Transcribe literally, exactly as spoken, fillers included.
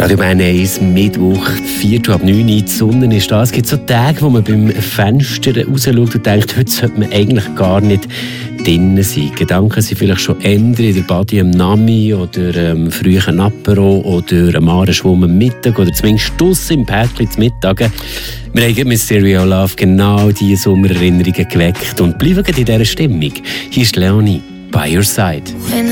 Radio Bern eins, Mittwoch, vier ab neun, die Sonne ist da. Es gibt so Tage, wo man beim Fenster rausschaut und denkt, heute sollte man eigentlich gar nicht drinnen sein. Gedanken sind vielleicht schon ändern in der Badi am Nami oder ähm, früh am Apero oder am Aarenschwumm am Mittag oder zumindest draussen im Päckchen zum Mittagen. Wir haben mit Stereo Love genau diese Sommererinnerungen geweckt und bleiben in dieser Stimmung. Hier ist Leonie, By Your Side. When